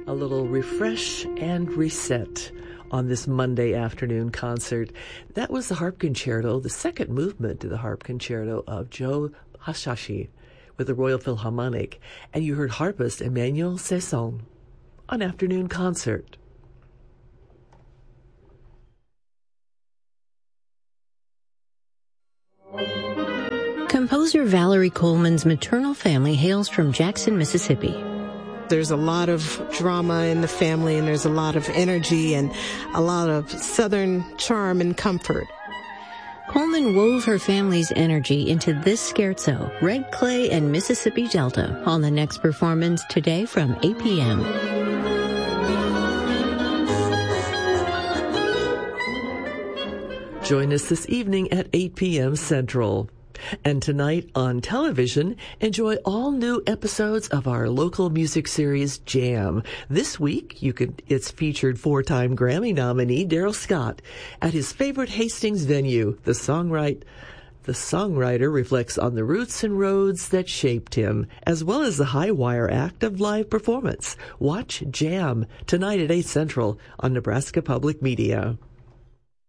A little refresh and reset on this Monday afternoon concert. That was the harp concerto, the second movement to the harp concerto of Joe Hisaishi with the Royal Philharmonic. And you heard harpist Emmanuel Cesson on Afternoon Concert. Composer Valerie Coleman's maternal family hails from Jackson, Mississippi. There's a lot of drama in the family, and there's a lot of energy and a lot of Southern charm and comfort. Coleman wove her family's energy into this scherzo, Red Clay and Mississippi Delta, on the next performance today from 8 p.m. Join us this evening at 8 p.m. Central. And tonight on television, enjoy all new episodes of our local music series, Jam. This week, it's featured four-time Grammy nominee Daryl Scott at his favorite Hastings venue. The songwriter reflects on the roots and roads that shaped him, as well as the high-wire act of live performance. Watch Jam tonight at 8 Central on Nebraska Public Media.